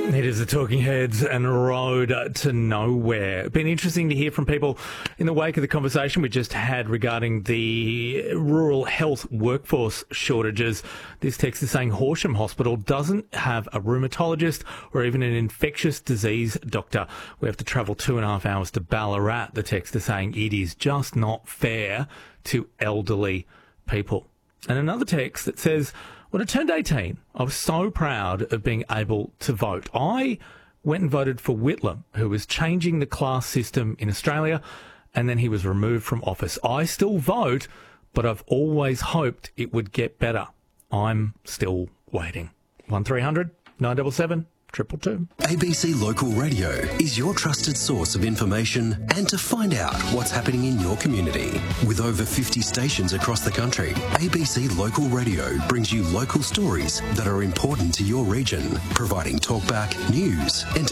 It is the Talking Heads and Road to Nowhere. Been interesting to hear from people in the wake of the conversation we just had regarding the rural health workforce shortages. This text is saying Horsham Hospital doesn't have a rheumatologist or even an infectious disease doctor. We have to travel 2.5 hours to Ballarat. The text is saying it is just not fair to elderly people. And another text that says, when I turned 18, I was so proud of being able to vote. I went and voted for Whitlam, who was changing the class system in Australia, and then he was removed from office. I still vote, but I've always hoped it would get better. I'm still waiting. 1300 977 222. ABC Local Radio is your trusted source of information and to find out what's happening in your community. With over 50 stations across the country, ABC Local Radio brings you local stories that are important to your region, providing talkback, news, entertainment,